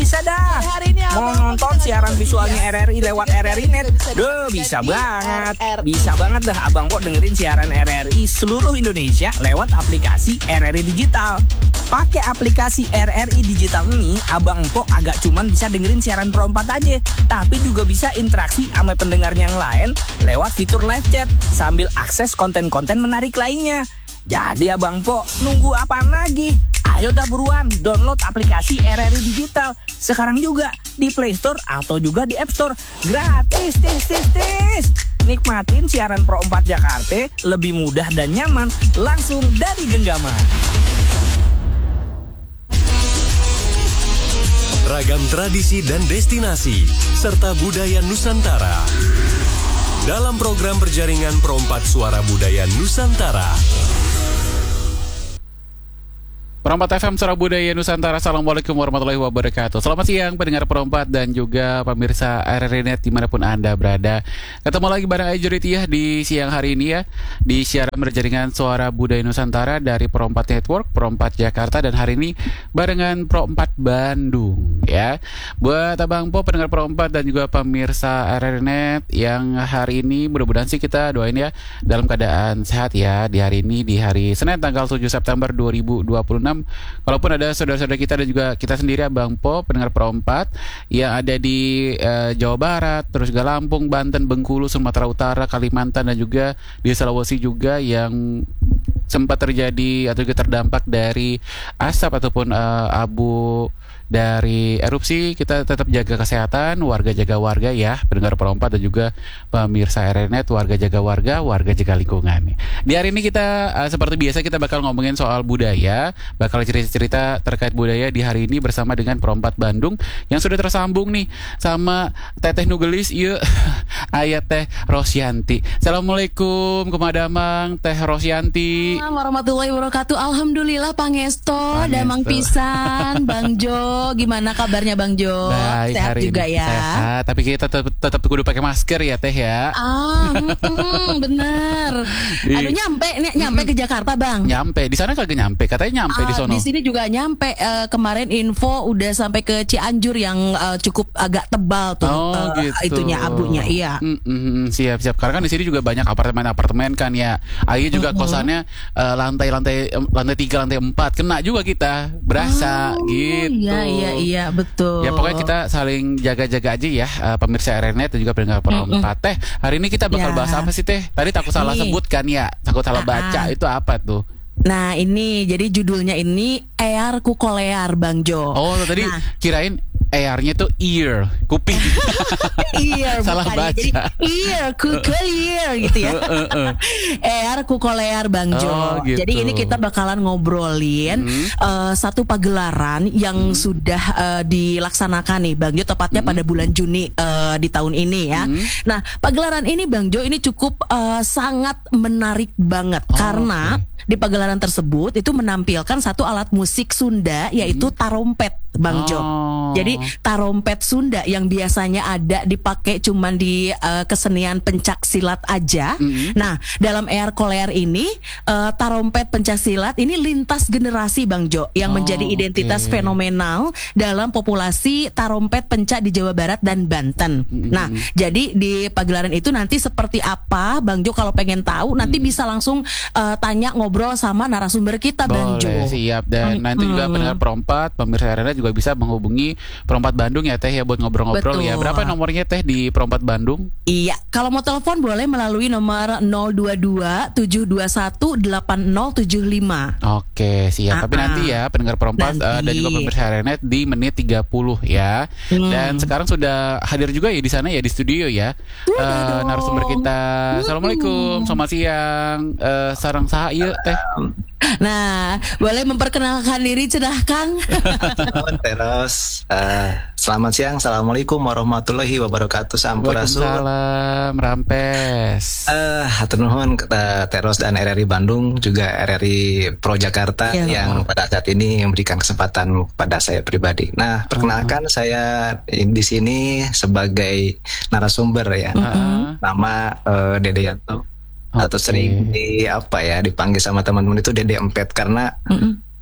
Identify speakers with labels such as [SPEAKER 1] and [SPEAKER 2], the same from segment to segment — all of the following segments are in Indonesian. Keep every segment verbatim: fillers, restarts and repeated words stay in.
[SPEAKER 1] Bisa dah. Mau nonton siaran visualnya R R I lewat R R I Net? Duh, bisa banget. Bisa banget dah Abang Po dengerin siaran R R I seluruh Indonesia lewat aplikasi R R I Digital. Pakai aplikasi R R I Digital ini, Abang Po agak cuman bisa dengerin siaran Pro empat aja, tapi juga bisa interaksi sama pendengar yang lain lewat fitur live chat sambil akses konten-konten menarik lainnya. Jadi Abang Po, nunggu apaan lagi? Ayo dah buruan download aplikasi R R I Digital sekarang juga di Play Store atau juga di App Store. Gratis, tis, tis, tis. Nikmatin siaran Pro empat Jakarta lebih mudah dan nyaman langsung dari genggaman.
[SPEAKER 2] Ragam tradisi dan destinasi serta budaya Nusantara dalam program berjaringan Pro empat Suara Budaya Nusantara.
[SPEAKER 3] Pro empat F M Suara Budaya Nusantara. Assalamualaikum warahmatullahi wabarakatuh. Selamat siang pendengar Pro empat dan juga pemirsa R R I Net dimanapun Anda berada. Ketemu lagi bareng Ayu Ritiyah di siang hari ini ya, di siaran berjaringan Suara Budaya Nusantara dari Pro empat Network, Pro empat Jakarta, dan hari ini barengan Pro empat Bandung ya. Buat Abang Po, pendengar Pro empat dan juga pemirsa R R I Net yang hari ini mudah-mudahan sih kita doain ya dalam keadaan sehat ya di hari ini, di hari Senin tanggal tujuh September dua ribu dua puluh enam. Kalaupun ada saudara-saudara kita dan juga kita sendiri Abang Po, pendengar Pro empat yang ada di uh, Jawa Barat, terus juga Lampung, Banten, Bengkulu, Sumatera Utara, Kalimantan, dan juga di Sulawesi juga yang sempat terjadi atau juga terdampak dari asap ataupun uh, abu dari erupsi. Kita tetap jaga kesehatan, warga jaga warga ya, pendengar Pro empat dan juga pemirsa R R I Net, warga jaga warga, warga jaga lingkungan. Di hari ini kita uh, seperti biasa kita bakal ngomongin soal budaya, bakal cerita-cerita terkait budaya di hari ini bersama dengan Pro empat Bandung yang sudah tersambung nih sama Teteh Nugelis, iya ayat Teh Rosyanti. Assalamualaikum kumadamang Teh Rosyanti.
[SPEAKER 4] Warahmatullahi wabarakatuh. Alhamdulillah pangesto, damang pisan Bang Jo. Gimana kabarnya Bang Jo?
[SPEAKER 3] Baik,
[SPEAKER 4] sehat
[SPEAKER 3] hari
[SPEAKER 4] juga
[SPEAKER 3] ini
[SPEAKER 4] ya.
[SPEAKER 3] Sehat, tapi kita tetap tetap kudu pakai masker ya Teh ya.
[SPEAKER 4] Ah, mm, bener. Aduh nyampe, ny- nyampe ke Jakarta Bang.
[SPEAKER 3] Nyampe, di sana kagak nyampe, katanya nyampe
[SPEAKER 4] Ah,
[SPEAKER 3] di sono.
[SPEAKER 4] Di sini juga nyampe. Uh, kemarin info udah sampai ke Cianjur yang uh, cukup agak tebal tuh.
[SPEAKER 3] Oh,
[SPEAKER 4] uh,
[SPEAKER 3] gitu.
[SPEAKER 4] Itunya abunya, iya.
[SPEAKER 3] Mm, mm, mm, siap siap. Karena kan di sini juga banyak apartemen-apartemen kan ya. Ayu juga
[SPEAKER 4] Mm-hmm.
[SPEAKER 3] kosannya uh, lantai-lantai lantai tiga, lantai empat, kena juga kita, berasa
[SPEAKER 4] Oh,
[SPEAKER 3] gitu.
[SPEAKER 4] Iya iya iya betul.
[SPEAKER 3] Ya pokoknya kita saling jaga-jaga aja ya, uh, pemirsa R R I Net dan juga pendengar Pro empat. Teh, hari ini kita bakal
[SPEAKER 4] Ya.
[SPEAKER 3] bahas apa sih Teh? Tadi takut salah
[SPEAKER 4] Nih.
[SPEAKER 3] sebut kan ya, takut salah baca.
[SPEAKER 4] Ah.
[SPEAKER 3] Itu apa tuh?
[SPEAKER 4] Nah ini jadi judulnya ini Ear Kukolear Bang Jo.
[SPEAKER 3] Oh tadi
[SPEAKER 4] Nah.
[SPEAKER 3] kirain airnya tuh ear, kuping.
[SPEAKER 4] Ear
[SPEAKER 3] Salah
[SPEAKER 4] bukan,
[SPEAKER 3] baca.
[SPEAKER 4] jadi ear kukolear gitu ya. Ear kukolear Bang Jo.
[SPEAKER 3] Oh, gitu.
[SPEAKER 4] Jadi ini kita bakalan ngobrolin
[SPEAKER 3] Hmm.
[SPEAKER 4] uh, satu pagelaran yang
[SPEAKER 3] Hmm.
[SPEAKER 4] sudah uh, dilaksanakan nih Bang Jo, tepatnya
[SPEAKER 3] Hmm.
[SPEAKER 4] pada bulan Juni uh, di tahun ini ya.
[SPEAKER 3] Hmm.
[SPEAKER 4] Nah pagelaran ini Bang Jo ini cukup uh, sangat menarik banget
[SPEAKER 3] Oh,
[SPEAKER 4] karena
[SPEAKER 3] oke.
[SPEAKER 4] di pagelaran tersebut itu menampilkan satu alat musik Sunda yaitu tarompet Bang Jo.
[SPEAKER 3] Oh.
[SPEAKER 4] Jadi tarompet Sunda yang biasanya ada dipakai cuman di uh, kesenian pencak silat aja.
[SPEAKER 3] Mm-hmm.
[SPEAKER 4] Nah, dalam Ear Kolear ini uh, tarompet pencak silat ini lintas generasi Bang Jo yang
[SPEAKER 3] Oh,
[SPEAKER 4] menjadi identitas
[SPEAKER 3] oke.
[SPEAKER 4] fenomenal dalam populasi tarompet pencak di Jawa Barat dan Banten.
[SPEAKER 3] Mm-hmm.
[SPEAKER 4] Nah, jadi di pagelaran itu nanti seperti apa Bang Jo, kalau pengen tahu nanti
[SPEAKER 3] Mm-hmm.
[SPEAKER 4] bisa langsung uh, tanya ngobrol sama narasumber kita Bang Jo.
[SPEAKER 3] Boleh, siap. Dan
[SPEAKER 4] Mm-mm.
[SPEAKER 3] nanti juga pendengar Pro empat, pemirsa R R I juga bisa menghubungi Pro empat Bandung ya Teh ya buat ngobrol-ngobrol
[SPEAKER 4] Betul.
[SPEAKER 3] ya. Berapa nomornya Teh di Pro empat Bandung?
[SPEAKER 4] Iya, kalau mau telepon boleh melalui nomor nol dua dua tujuh dua satu delapan nol tujuh lima.
[SPEAKER 3] Oke, siap. Tapi
[SPEAKER 4] Ah,
[SPEAKER 3] nanti ya pendengar Pro empat
[SPEAKER 4] Nanti.
[SPEAKER 3] uh, dan juga pemirsa R R I Net di menit tiga puluh ya.
[SPEAKER 4] Hmm.
[SPEAKER 3] Dan sekarang sudah hadir juga ya di sana ya di studio ya.
[SPEAKER 4] Udah
[SPEAKER 3] Uh,
[SPEAKER 4] dong.
[SPEAKER 3] narasumber kita. Assalamualaikum, selamat siang. Uh, sarang saha ieu Teh?
[SPEAKER 4] Nah, boleh memperkenalkan diri cenah Kang?
[SPEAKER 5] Halo Teros, Eh, selamat siang, assalamualaikum warahmatullahi wabarakatuh. Sampurasun.
[SPEAKER 3] Waalaikumsalam, Rampes.
[SPEAKER 5] Eh, hatur nuhun eh, Teros dan R R I Bandung, juga R R I Pro Jakarta
[SPEAKER 4] Ya.
[SPEAKER 5] yang pada saat ini memberikan kesempatan pada saya pribadi. Nah, perkenalkan saya di sini sebagai narasumber ya.
[SPEAKER 3] Uh-uh.
[SPEAKER 5] Nama eh, Dede Yanto. Atau
[SPEAKER 3] Oke.
[SPEAKER 5] sering di apa ya dipanggil sama teman-teman itu Dede Empet karena
[SPEAKER 4] Mm-mm.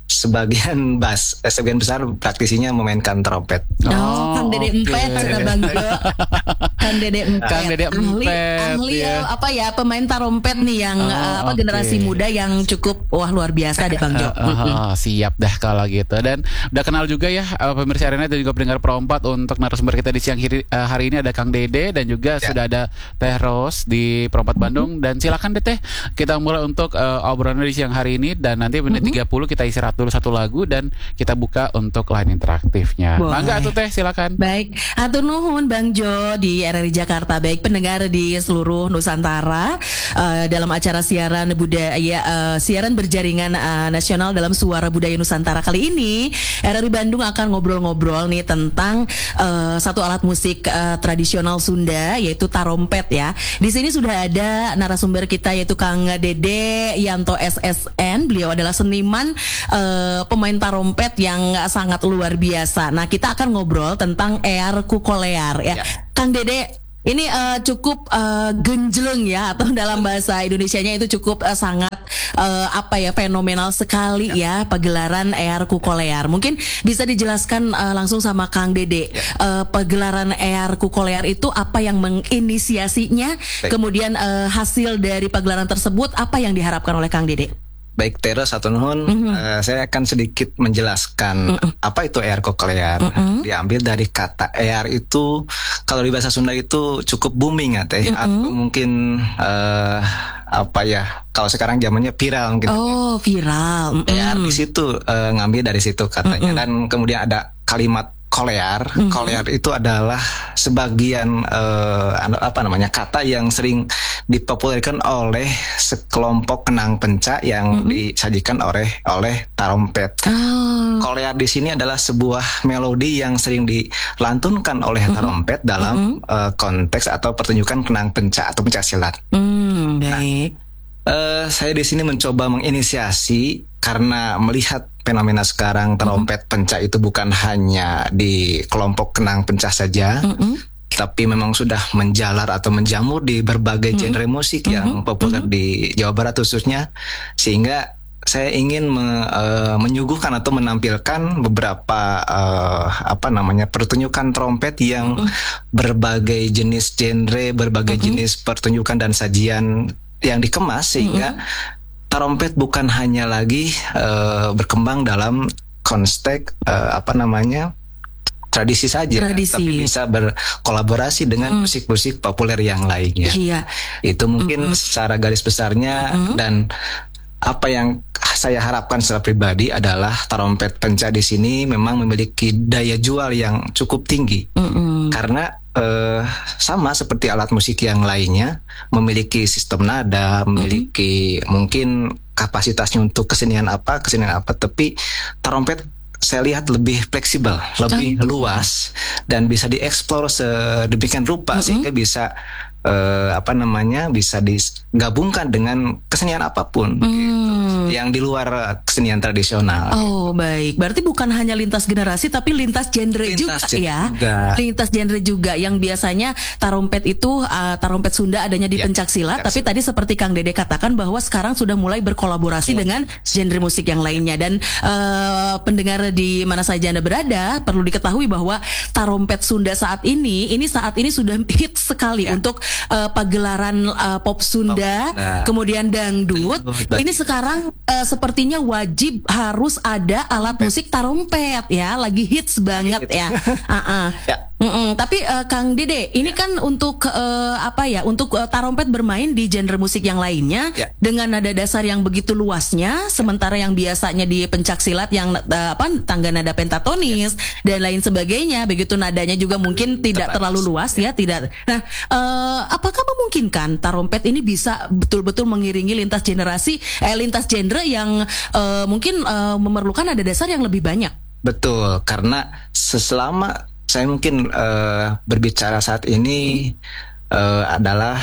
[SPEAKER 5] sebagian bass, eh, sebagian besar praktisinya memainkan trompet.
[SPEAKER 4] Oh, Kang Dede Empet, kata Bang Jo. Kang Dede Empet,
[SPEAKER 3] Kang Dede
[SPEAKER 4] ahli,
[SPEAKER 3] Empet,
[SPEAKER 4] ahli
[SPEAKER 3] ya.
[SPEAKER 4] apa ya pemain tarompet nih yang
[SPEAKER 3] Oh,
[SPEAKER 4] uh, apa
[SPEAKER 3] oke.
[SPEAKER 4] generasi muda yang cukup wah luar biasa deh Bang Jo.
[SPEAKER 3] Uh, uh, uh, siap dah kalau gitu. Dan udah kenal juga ya uh, pemirsa Arena dan juga pendengar Perompat untuk narasumber kita di siang hari, uh, hari ini ada Kang Dede dan juga
[SPEAKER 5] Ya.
[SPEAKER 3] sudah ada Teh Ros di Perompat Bandung. Dan silakan deh Teh, kita mulai untuk uh, obrolan di siang hari ini dan nanti menit tiga puluh kita istirahat dulu satu lagu dan kita buka untuk line interaktifnya.
[SPEAKER 4] Boleh.
[SPEAKER 3] Mangga tuh Teh, silakan.
[SPEAKER 4] Baik, atur nuhun Bang Jo di R R I Jakarta. Baik pendengar di seluruh Nusantara uh, dalam acara siaran budaya uh, siaran berjaringan uh, nasional dalam Suara Budaya Nusantara kali ini, R R I Bandung akan ngobrol-ngobrol nih tentang uh, satu alat musik uh, tradisional Sunda yaitu tarompet ya. Di sini sudah ada narasumber kita yaitu Kang Dede Yanto S S N. Beliau adalah seniman uh, pemain tarompet yang sangat luar biasa. Nah, kita akan ngobrol tentang Ear Kukolear ya.
[SPEAKER 5] Ya.
[SPEAKER 4] Kang Dede, ini uh, cukup uh, genjleng ya, atau dalam bahasa Indonesianya itu cukup uh, sangat uh, apa ya fenomenal sekali ya, pagelaran Ear Kukolear. Mungkin bisa dijelaskan uh, langsung sama Kang Dede, uh, pagelaran Ear Kukolear itu apa yang menginisiasinya,
[SPEAKER 5] Baik.
[SPEAKER 4] kemudian uh, hasil dari pagelaran tersebut apa yang diharapkan oleh Kang Dede?
[SPEAKER 5] Baik, Tera satu nuhun, eh, saya akan sedikit menjelaskan apa itu ear koklear. Diambil dari kata ear itu, kalau di bahasa Sunda itu cukup booming ya Teh, atau mungkin eh, apa ya, kalau sekarang zamannya viral mungkin.
[SPEAKER 4] Oh, viral. Mm-mm.
[SPEAKER 5] Ear di situ eh, ngambil dari situ katanya, dan kemudian ada kalimat kolear. Kolear itu adalah sebagian eh, anu- apa namanya kata yang sering dipopulerkan oleh sekelompok kenang penca yang disajikan oleh oleh tarompet.
[SPEAKER 4] Oh.
[SPEAKER 5] Kolear di sini adalah sebuah melodi yang sering dilantunkan oleh tarompet dalam eh, konteks atau pertunjukan kenang penca atau pencak silat.
[SPEAKER 4] Hmm, baik.
[SPEAKER 5] Eh, saya di sini mencoba menginisiasi karena melihat fenomena sekarang trompet pencak itu bukan hanya di kelompok kenang pencak saja,
[SPEAKER 4] Mm-mm.
[SPEAKER 5] tapi memang sudah menjalar atau menjamur di berbagai genre musik yang populer di Jawa Barat khususnya, sehingga saya ingin me- eh, menyuguhkan atau menampilkan beberapa eh, apa namanya pertunjukan trompet yang berbagai jenis genre, berbagai jenis pertunjukan dan sajian yang dikemas sehingga tarompet bukan hanya lagi uh, berkembang dalam konteks uh, apa namanya tradisi saja,
[SPEAKER 4] Tradisi.
[SPEAKER 5] tapi bisa berkolaborasi dengan musik-musik populer yang lainnya.
[SPEAKER 4] Iya.
[SPEAKER 5] Itu mungkin secara garis besarnya, dan apa yang saya harapkan secara pribadi adalah tarompet pencak di sini memang memiliki daya jual yang cukup tinggi.
[SPEAKER 4] Mm-mm.
[SPEAKER 5] Karena eh, sama seperti alat musik yang lainnya, memiliki sistem nada, memiliki mungkin kapasitasnya untuk kesenian apa, kesenian apa, tapi tarompet saya lihat lebih fleksibel, lebih luas, dan bisa dieksplor sedemikian rupa sehingga bisa eh, apa namanya bisa digabungkan dengan kesenian apapun
[SPEAKER 4] Hmm.
[SPEAKER 5] yang di luar kesenian tradisional.
[SPEAKER 4] Oh baik, berarti bukan hanya lintas generasi tapi lintas genre juga
[SPEAKER 5] Lintas genre
[SPEAKER 4] ya,
[SPEAKER 5] juga.
[SPEAKER 4] lintas genre juga yang biasanya tarompet itu uh, tarompet Sunda adanya di
[SPEAKER 5] Ya,
[SPEAKER 4] pencak silat,
[SPEAKER 5] pencak
[SPEAKER 4] tapi tadi seperti Kang Dede katakan bahwa sekarang sudah mulai berkolaborasi dengan genre musik yang lainnya, dan uh, pendengar di mana saja Anda berada perlu diketahui bahwa tarompet Sunda saat ini ini saat ini sudah hit sekali untuk uh, pagelaran uh, pop Sunda,
[SPEAKER 5] Pop Sunda.
[SPEAKER 4] kemudian dangdut.
[SPEAKER 5] Dangdut.
[SPEAKER 4] Ini sekarang eh, sepertinya wajib harus ada alat musik tarompet ya, lagi hits banget ya. Ah-ah.
[SPEAKER 5] Ya.
[SPEAKER 4] Mm-mm. Tapi eh, Kang Dede, ini kan untuk eh, apa ya? Untuk eh, tarompet bermain di genre musik yang lainnya
[SPEAKER 5] Ya.
[SPEAKER 4] dengan nada dasar yang begitu luasnya, sementara yang biasanya di pencak silat yang eh, apa tangga nada pentatonis dan lain sebagainya, begitu nadanya juga mungkin tidak
[SPEAKER 5] Terbatas.
[SPEAKER 4] terlalu luas ya, tidak. Nah, eh, apakah memungkinkan tarompet ini bisa betul-betul mengiringi lintas generasi, eh, lintas genre yang eh, mungkin eh, memerlukan nada dasar yang lebih banyak?
[SPEAKER 5] Betul, karena seselama saya mungkin eh, berbicara saat ini eh, adalah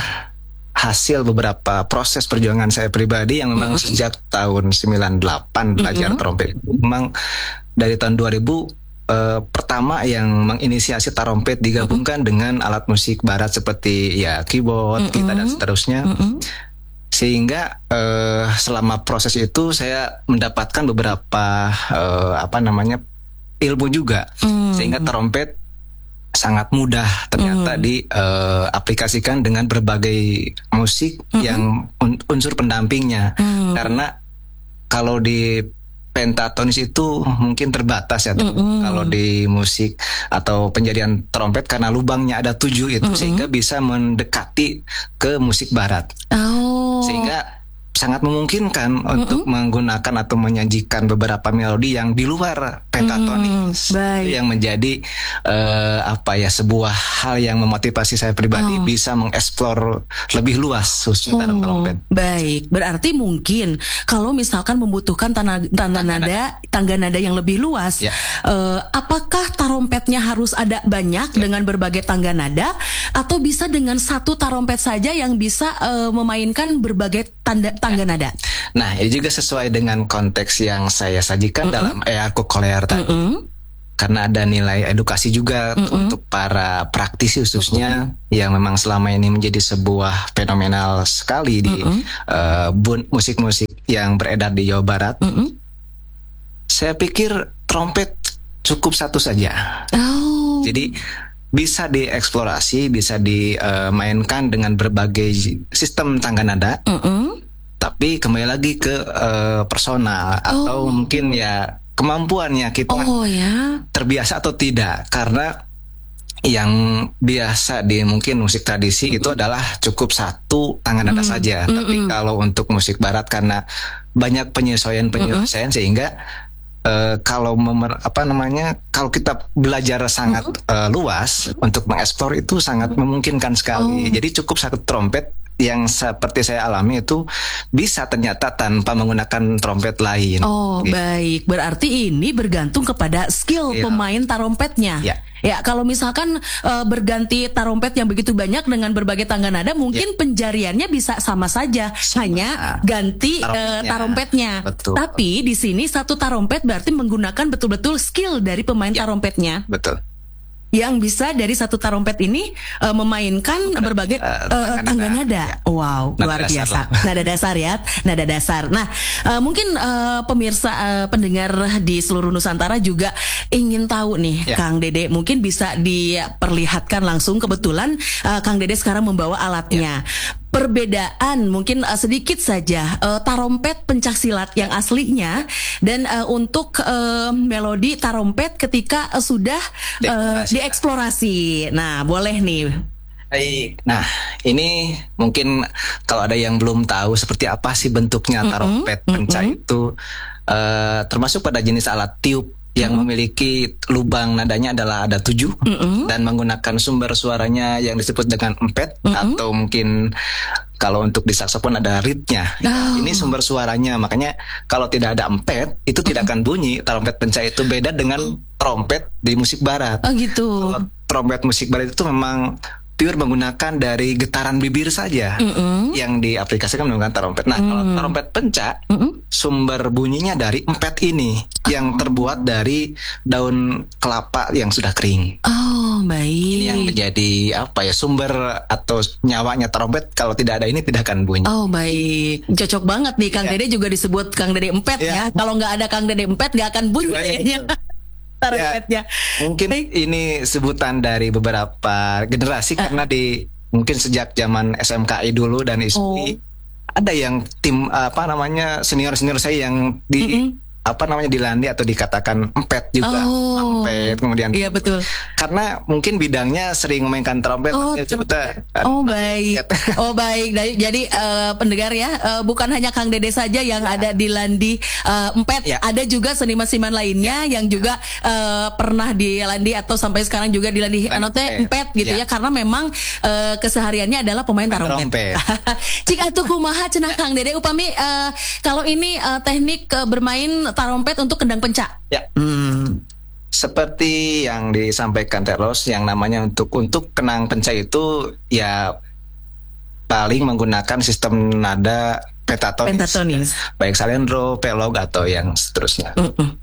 [SPEAKER 5] hasil beberapa proses perjuangan saya pribadi yang memang sejak tahun sembilan puluh delapan belajar trompet. Memang dari tahun dua ribu eh, pertama yang menginisiasi tarompet digabungkan dengan alat musik barat seperti ya keyboard, gitar dan seterusnya. sehingga uh, selama proses itu saya mendapatkan beberapa uh, apa namanya ilmu juga, mm. sehingga trompet sangat mudah ternyata mm. diaplikasikan uh, dengan berbagai musik mm-hmm. yang un- unsur pendampingnya, mm. karena kalau di pentatonis itu mungkin terbatas ya, mm-hmm. kalau di musik atau penjadian trompet karena lubangnya ada tujuh itu, mm-hmm. sehingga bisa mendekati ke musik barat, oh. sehingga sangat memungkinkan mm-hmm. untuk menggunakan atau menyajikan beberapa melodi yang di luar pentatonis, mm, yang menjadi uh, apa ya sebuah hal yang memotivasi saya pribadi, oh. bisa mengeksplor lebih luas khususnya dalam
[SPEAKER 4] oh,
[SPEAKER 5] trompet.
[SPEAKER 4] Baik, berarti mungkin kalau misalkan membutuhkan tanda, tanda nada, tangga nada yang lebih luas, ya. uh, apakah tarompetnya harus ada banyak ya. dengan berbagai tangga nada, atau bisa dengan satu tarompet saja yang bisa uh, memainkan berbagai tanda tangga nada?
[SPEAKER 5] Nah, ini juga sesuai dengan konteks yang saya sajikan mm-hmm. dalam Earku Colear tadi. Mm-hmm. Karena ada nilai edukasi juga mm-hmm. untuk para praktisi khususnya mm-hmm. yang memang selama ini menjadi sebuah fenomenal sekali di mm-hmm. uh, bun- musik-musik yang beredar di Jawa Barat. Mm-hmm. Saya pikir trompet cukup satu saja. Oh. Jadi bisa dieksplorasi, bisa dimainkan uh, dengan berbagai sistem tangga nada. Mm-hmm. Tapi kembali lagi ke uh, personal oh. atau mungkin ya kemampuannya kita oh, ya. terbiasa atau tidak. Karena yang biasa di mungkin musik tradisi mm-hmm. itu adalah cukup satu tangga nada mm-hmm. saja. Mm-hmm. Tapi kalau untuk musik barat karena banyak penyesuaian-penyesuaian mm-hmm. sehingga Uh, kalau memer, apa namanya kalau kita belajar sangat mm-hmm. uh, luas untuk mengeksplor itu sangat memungkinkan sekali. Oh. Jadi cukup satu trompet yang seperti saya alami itu bisa ternyata tanpa menggunakan trompet lain.
[SPEAKER 4] Oh gitu. Baik, berarti ini bergantung kepada skill yeah. pemain tarompetnya. Yeah. Ya, kalau misalkan uh, berganti tarompet yang begitu banyak dengan berbagai tangga nada, mungkin yeah. penjariannya bisa sama saja, sama. hanya ganti tarompetnya. Uh, tarompetnya.
[SPEAKER 5] Betul.
[SPEAKER 4] Tapi di sini satu tarompet berarti menggunakan betul-betul skill dari pemain yeah. tarompetnya.
[SPEAKER 5] Betul.
[SPEAKER 4] Yang bisa dari satu tarompet ini uh, memainkan Benar. berbagai uh, uh, tangga nada. Ya. Wow, nada luar biasa. Lah. Nada dasar ya, nada dasar. Nah, uh, mungkin uh, pemirsa uh, pendengar di seluruh Nusantara juga ingin tahu nih, ya. Kang Dede, mungkin bisa diperlihatkan langsung. Kebetulan uh, Kang Dede sekarang membawa alatnya. Ya. Perbedaan mungkin uh, sedikit saja uh, tarompet pencaksilat yang aslinya dan uh, untuk uh, melodi tarompet ketika uh, sudah uh, dieksplorasi. Nah, boleh nih.
[SPEAKER 5] Baik. Nah, ini mungkin kalau ada yang belum tahu seperti apa sih bentuknya tarompet mm-hmm. penca mm-hmm. itu, uh, termasuk pada jenis alat tiup yang mm-hmm. memiliki lubang nadanya adalah ada tujuh mm-hmm. dan menggunakan sumber suaranya yang disebut dengan empet mm-hmm. atau mungkin kalau untuk di saksofon ada reednya. Oh. Ini sumber suaranya, makanya kalau tidak ada empet itu mm-hmm. tidak akan bunyi. Trompet penca itu beda dengan trompet di musik barat.
[SPEAKER 4] Oh gitu.
[SPEAKER 5] Kalau trompet musik barat itu memang pure menggunakan dari getaran bibir saja mm-hmm. yang diaplikasikan menggunakan trompet. Nah, mm. kalau trompet penca mm-hmm. sumber bunyinya dari empet ini oh. yang terbuat dari daun kelapa yang sudah kering.
[SPEAKER 4] Oh, baik.
[SPEAKER 5] Ini yang menjadi apa ya sumber atau nyawanya trompet. Kalau tidak ada ini tidak akan bunyi.
[SPEAKER 4] Oh, baik. Cocok banget nih Kang ya. Dede juga disebut Kang Dede empet ya. ya. Kalau nggak ada Kang Dede empet nggak akan bunyi kayaknya.
[SPEAKER 5] Ya, mungkin ini sebutan dari beberapa generasi uh. karena di mungkin sejak zaman S M K I dulu dan I S P oh. ada yang tim apa namanya senior-senior saya yang di mm-hmm. apa namanya dilandi atau dikatakan empet juga.
[SPEAKER 4] Oh.
[SPEAKER 5] Empet kemudian.
[SPEAKER 4] Iya betul.
[SPEAKER 5] Karena mungkin bidangnya sering memainkan trompet.
[SPEAKER 4] Oh, ya,
[SPEAKER 5] kita,
[SPEAKER 4] oh baik. Oh baik. Jadi uh, pendengar ya, uh, bukan hanya Kang Dede saja yang ya. ada di landi uh, empet, ya. ada juga seniman-seniman lainnya ya. yang juga uh, pernah di landi atau sampai sekarang juga di landi anote empet gitu ya. ya karena memang uh, kesehariannya adalah pemain tarompet. Cik atuh kumaha cenah Kang Dede upami uh, kalau ini uh, teknik uh, bermain tarompet untuk kendang penca.
[SPEAKER 5] Ya. Hmm. Seperti yang disampaikan Terus, yang namanya untuk untuk kenang penca itu ya paling menggunakan sistem nada pentatonis,
[SPEAKER 4] pentatonis.
[SPEAKER 5] baik salendro, pelog atau yang seterusnya.
[SPEAKER 4] Mm-mm.